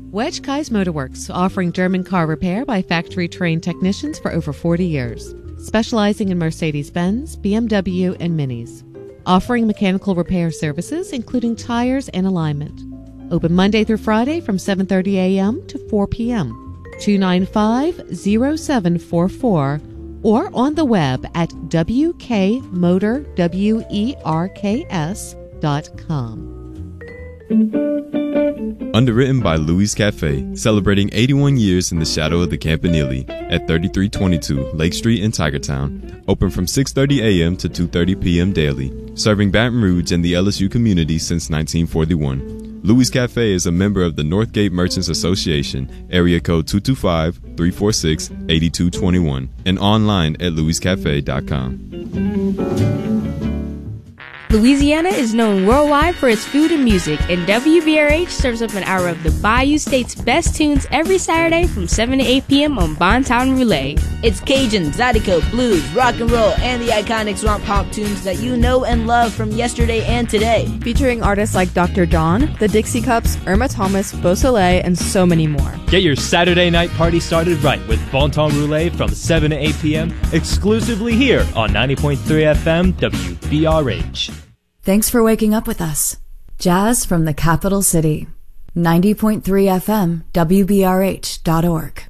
Wedge Kai's Motorworks, offering German car repair by factory-trained technicians for over 40 years. Specializing in Mercedes-Benz, BMW, and Minis. Offering mechanical repair services, including tires and alignment. Open Monday through Friday from 7:30 a.m. to 4 p.m. 295-0744 or on the web at wkmotorwerks.com. Underwritten by Louis Cafe, celebrating 81 years in the shadow of the Campanile at 3322 Lake Street in Tigertown. Open from 6:30 a.m. to 2:30 p.m. daily. Serving Baton Rouge and the LSU community since 1941. Louis Cafe is a member of the Northgate Merchants Association, area code 225-346-8221, and online at louiscafe.com. Louisiana is known worldwide for its food and music, and WBRH serves up an hour of the Bayou State's best tunes every Saturday from 7 to 8 p.m. on Bontown Relay. It's Cajun, Zydeco, blues, rock and roll, and the iconic swamp pop tunes that you know and love from yesterday and today. Featuring artists like Dr. John, the Dixie Cups, Irma Thomas, Beausoleil, and so many more. Get your Saturday night party started right with Bonton Roulette from 7 to 8 p.m. exclusively here on 90.3 FM WBRH. Thanks for waking up with us. Jazz from the capital city. 90.3 FM WBRH.org.